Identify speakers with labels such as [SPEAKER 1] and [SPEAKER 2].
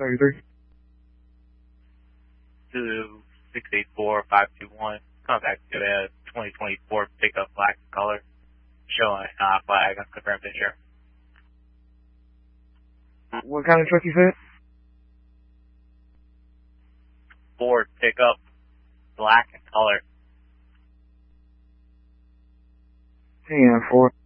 [SPEAKER 1] 33.
[SPEAKER 2] 2684521. Contact to a 2024 pickup black color showing flag unconfirmed insurance.
[SPEAKER 1] What kind of truck you said?
[SPEAKER 2] Ford pickup black in color.
[SPEAKER 1] 10-4.